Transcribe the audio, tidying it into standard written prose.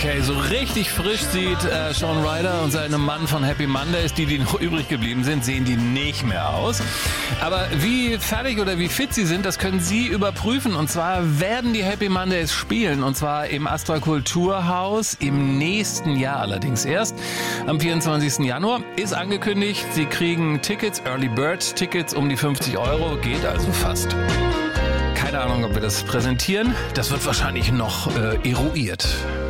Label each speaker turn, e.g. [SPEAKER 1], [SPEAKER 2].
[SPEAKER 1] Okay, so richtig frisch sieht Sean Ryder und seine Mann von Happy Mondays, die noch übrig geblieben sind, sehen die nicht mehr aus. Aber wie fertig oder wie fit sie sind, das können Sie überprüfen. Und zwar werden die Happy Mondays spielen. Und zwar im Astra Kulturhaus im nächsten Jahr allerdings erst. Am 24. Januar ist angekündigt, Sie kriegen Tickets, Early Bird Tickets um die 50 €. Geht also fast. Keine Ahnung, ob wir das präsentieren. Das wird wahrscheinlich noch eruiert.